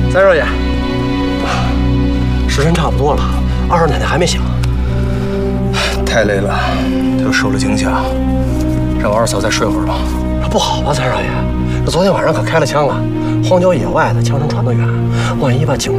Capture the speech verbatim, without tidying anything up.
三少爷，时辰差不多了，二少奶奶还没醒。 太累了，她又受了惊吓，让我二嫂再睡会儿吧。 这不好吧，三少爷？这昨天晚上可开了枪了，荒郊野外的，枪声传得远，万一把警